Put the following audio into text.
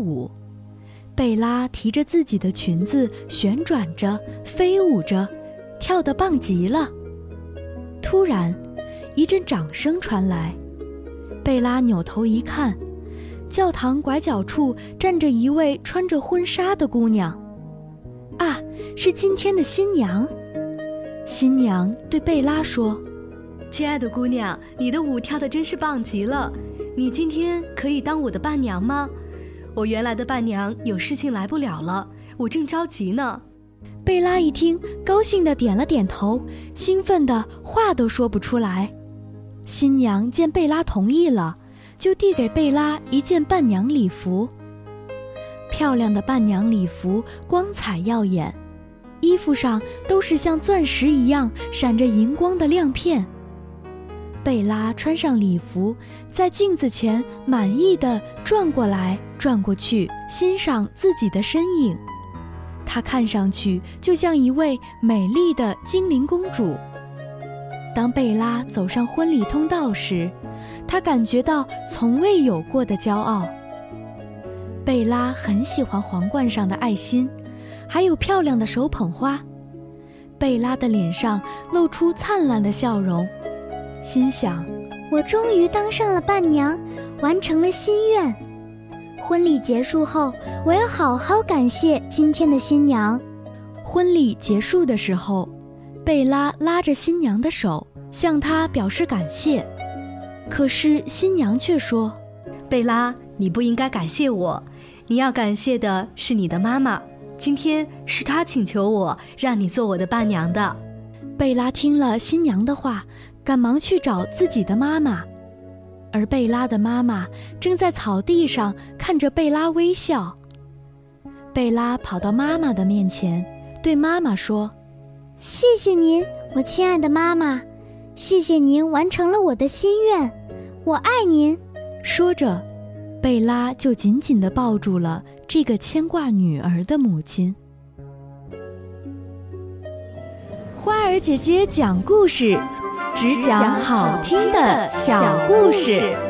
舞。贝拉提着自己的裙子旋转着，飞舞着，跳得棒极了。突然，一阵掌声传来，贝拉扭头一看，教堂拐角处站着一位穿着婚纱的姑娘。啊，是今天的新娘。新娘对贝拉说： 亲爱的姑娘，你的舞跳得真是棒极了，你今天可以当我的伴娘吗？我原来的伴娘有事情来不了了，我正着急呢。 贝拉一听，高兴地点了点头，兴奋的话都说不出来。新娘见贝拉同意了，就递给贝拉一件伴娘礼服。漂亮的伴娘礼服光彩耀眼，衣服上都是像钻石一样闪着银光的亮片。贝拉穿上礼服，在镜子前满意地转过来转过去，欣赏自己的身影。她看上去就像一位美丽的精灵公主。当贝拉走上婚礼通道时，她感觉到从未有过的骄傲。贝拉很喜欢皇冠上的爱心，还有漂亮的手捧花。贝拉的脸上露出灿烂的笑容，心想： 我终于当上了伴娘，完成了心愿。婚礼结束后，我要好好感谢今天的新娘。 婚礼结束的时候，贝拉拉着新娘的手，向她表示感谢。可是新娘却说： 贝拉，你不应该感谢我，你要感谢的是你的妈妈，今天是她请求我让你做我的伴娘的。 贝拉听了新娘的话，赶忙去找自己的妈妈，而贝拉的妈妈正在草地上看着贝拉微笑。贝拉跑到妈妈的面前，对妈妈说： 谢谢您，我亲爱的妈妈，谢谢您完成了我的心愿，我爱您。 说着，贝拉就紧紧地抱住了这个牵挂女儿的母亲。花儿姐姐讲故事，只讲好听的小故事。